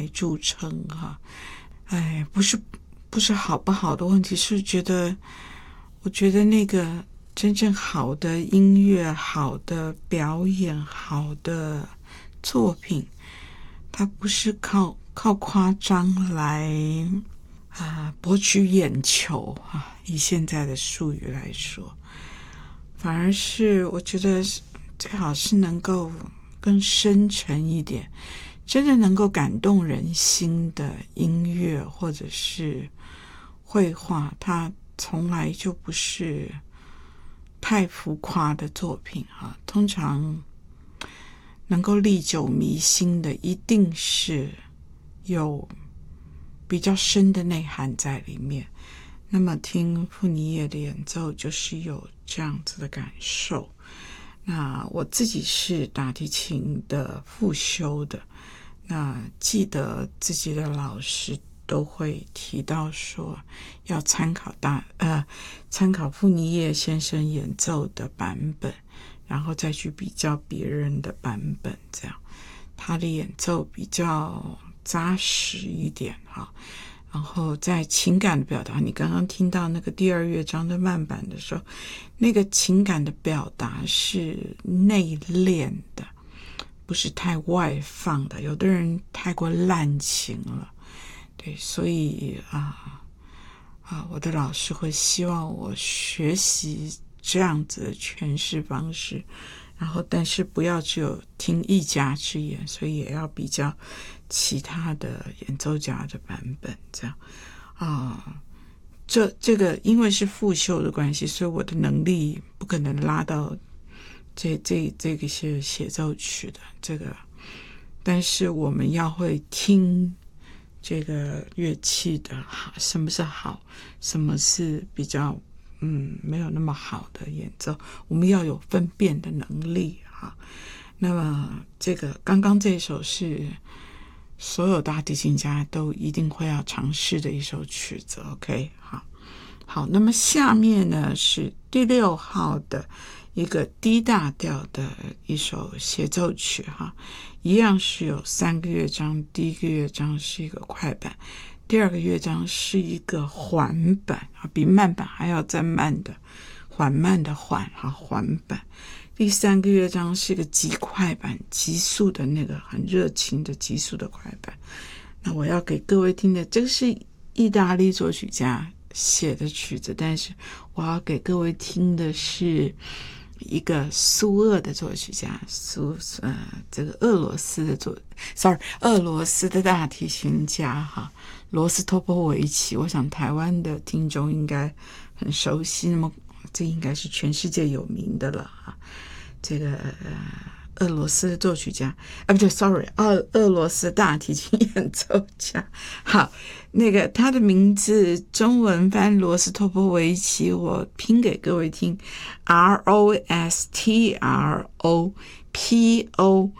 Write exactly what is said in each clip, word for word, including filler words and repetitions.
著称哈。哎，不是不是好不好的问题，是觉得我觉得那个真正好的音乐、好的表演、好的作品，它不是靠靠夸张来啊博取眼球啊，以现在的术语来说，反而是我觉得最好是能够更深沉一点，真的能够感动人心的音乐或者是绘画，它从来就不是太浮夸的作品啊。通常能够历久弥新的，一定是有比较深的内涵在里面。那么听傅尼叶的演奏就是有这样子的感受。那我自己是大提琴的复修的，那记得自己的老师都会提到说要参考大呃参考傅尼叶先生演奏的版本，然后再去比较别人的版本，这样他的演奏比较扎实一点哈。然后在情感的表达，你刚刚听到那个第二乐章的慢板的时候，那个情感的表达是内敛的，不是太外放的。有的人太过滥情了，对，所以啊啊，我的老师会希望我学习这样子的诠释方式，然后但是不要只有听一家之言，所以也要比较其他的演奏家的版本，这样啊。这这个因为是复修的关系，所以我的能力不可能拉到这这这个是协奏曲的这个，但是我们要会听这个乐器的好，什么是好，什么是比较嗯没有那么好的演奏，我们要有分辨的能力哈。那么这个刚刚这一首是所有大提琴家都一定会要尝试的一首曲子 ，OK， 好，好，那么下面呢是第六号的一个 D 大调的一首协奏曲哈，一样是有三个乐章，第一个乐章是一个快板，第二个乐章是一个缓板啊，比慢板还要再慢的缓慢的缓哈缓板。第三个乐章是一个极快板，急速的那个很热情的急速的快板。那我要给各位听的，这个是意大利作曲家写的曲子，但是我要给各位听的是一个苏俄的作曲家，苏呃这个俄罗斯的作 ，sorry， 俄罗斯的大提琴家哈，罗斯托波维奇。我想台湾的听众应该很熟悉，那么这应该是全世界有名的了哈。这个呃俄罗斯的作曲家啊，不对 ，sorry， 俄俄罗斯大提琴演奏家。好，那个他的名字中文翻罗斯托波维奇，我拼给各位听 ，R O S T R O P O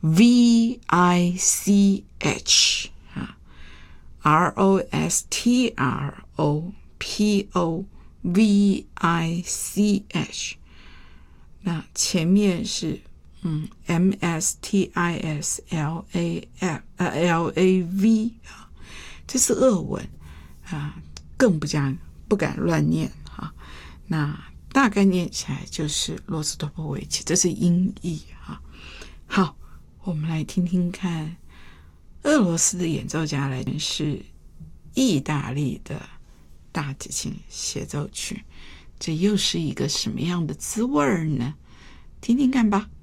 V I C H 啊 ，R O S T R O P O V I C H。那前面是嗯 M S T I S L A F 呃 L A V 啊，这是俄文啊，更不讲不敢乱念哈。那大概念起来就是罗斯托波维奇，这是音译哈。好，我们来听听看俄罗斯的演奏家来是意大利的大提琴协奏曲。这又是一个什么样的滋味呢？听听看吧。